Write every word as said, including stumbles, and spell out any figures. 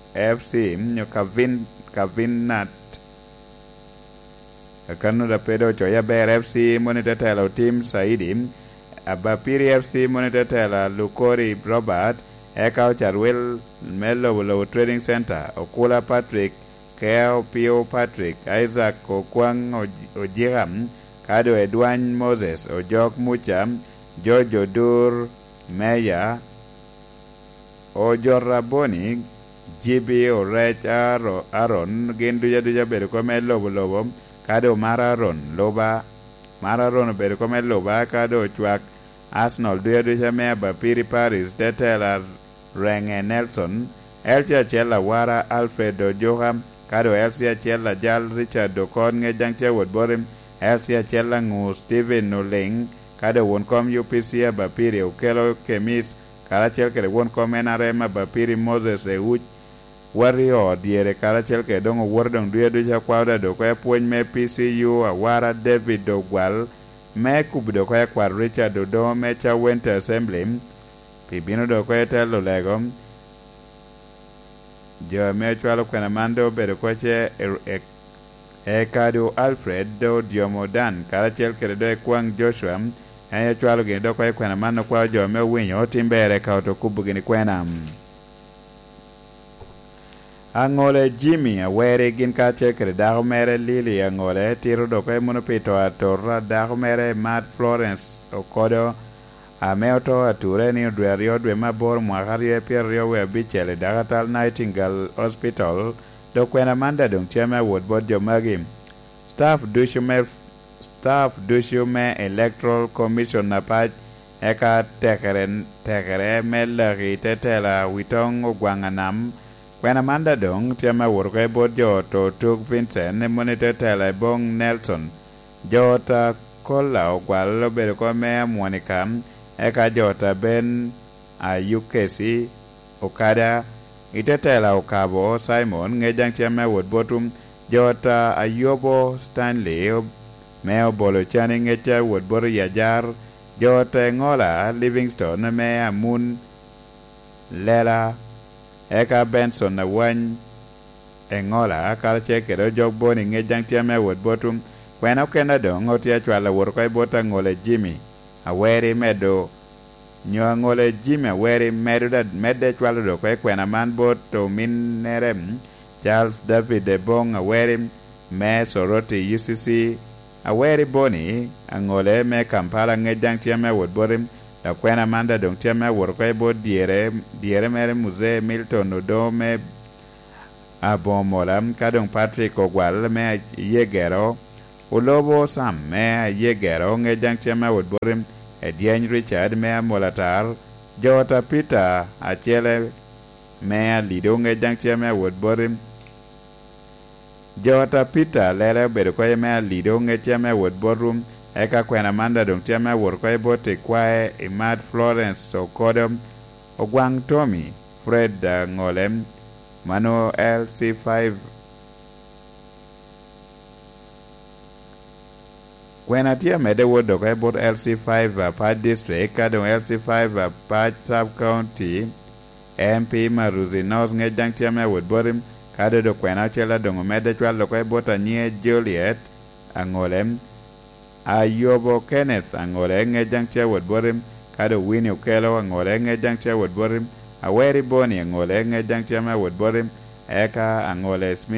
F C nyo Kavin Kavinat kanu da pedo choya ber F C monita telo team Saidi Abapiri F C monita tela Lukori Robert Ekau Charwell Melo Low Trading Center Okula Patrick Keo Pio Patrick Isaac Okwang Ojiram Kado Edwan Moses Ojok Mucha George Odur Meya Ojoraboni G B Orech Aaron gin duja duja bedo kome lobo lobo kado Mararon loba Mararon bedo kome loba kado chwak Arsenal duja duja mea Bapiri Paris Detela Renge Nelson Elcha Chela Wara Alfredo Joham kado Elsia Chela Jal Richard Dokon nge jangtia Woodborim Elsia Chela Ngu Steven Noling kado wonkom U P C Bapiri Ukelo Kemis Karachel ke won komen arema Bapiri Moses e uch wario diere karachel ke dongo wordong duye duja kwawda do kwa puony me P C U awara David Dogwal me kubido kwa kwa Richard Dodo me cha Winter Assembly pibino do kwa telo lego jo me chwalo kwena mando bedo kwa che e, e kado Alfred do Diomodan karachel ke do e kwang Joshua Aya chwalo gini do kwa kwena mano kwa jo me winyo timbere ka otokubu gini kwena Angole Jimmy awere gin ka chekere dago mere Lili angole tiro do kwa muno pito atorra dago mere Matt Florence okodo ameoto ature ni dwe rio dwe mabor mwakarie pier rio we bichele Dagatal Nightingale Hospital do kwena manda dung cheme woodboard jo magi staff dushume Staff Dushume Electoral Commission na pach eka tekere tekere melagi tetela witong ogwanganam kwena manda dong tiama wurke bod jo to tuk Vincent ne monitor tela bong Nelson jota kola ogwal bedo ko me Monica eka jota Ben Ayukesi Okada itetela okabo Simon ngejang tiama wod botum jota Ayobo Stanley Meo bolo chani ngecha Woodboro Yajar Jota Ngola Livingstone Mea Moon Lela Eka Benson na wany Ngola Kalche Kedo Jogboni ngejang tiame Woodbotum Kwena ukenda dong Otia chwala Woodkoi bota ngole Jimmy Aweri medo Nyo ngole Jimmy Aweri medo da Mede chwala do kwe kwena man boto min nerem Charles David Debong Aweri Me Soroti U C C Aweri boni angole me Kampala ngejang tiame Woodborim da kwena manda dong tiame Woodkoi bo diere diere mere muze Milton Odo me abomolam kadong Patrick Ogwal me Yegero Ulobo Sam me Yegero ngejang tiame Woodborim Ediany Richard me Molatar Jota Peter achele me Lido ngejang tiame Woodborim Jota Peter lere bedo kwa me Lido ngetia me Woodborum eka kwena manda dong tia me wor kwa bote kwa Imad Florence Okodo Ogwang Tommy Fred uh, Ngolem Mano L C five Kwena tia mede wodo kwa bot L C five uh, Pat District kadong L C five uh, Pat Sub County M P Maruzi Nos ngejang tia me Woodborim Kado do kwena chela dongo mede chwal lo kwa bota nye Juliet angolem Ayobo Kenneth angole ngejang tia Woodborim kado Winnie Ukelo angole ngejang tia Woodborim Aweri Boni angole ngejang tia me Woodborim eka angole Smith